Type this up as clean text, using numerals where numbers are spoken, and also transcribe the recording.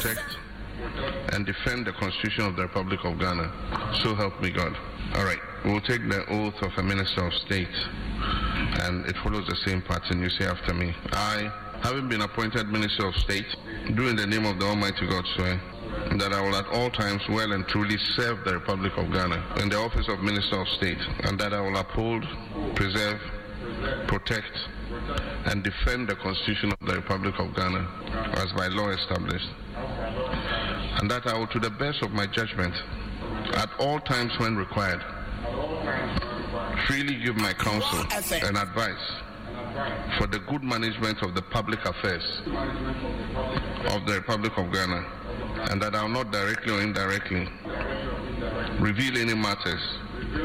protect, and defend the Constitution of the Republic of Ghana. So help me God. All right, we'll take the oath of a Minister of State, and it follows the same pattern. You say after me. I, having been appointed Minister of State, do in the name of the Almighty God swear that I will at all times well and truly serve the Republic of Ghana in the office of Minister of State, and that I will uphold, preserve, protect, and defend the Constitution of the Republic of Ghana as by law established, and that I will, to the best of my judgment, at all times when required, freely give my counsel and advice for the good management of the public affairs of the Republic of Ghana, and that I will not directly or indirectly reveal any matters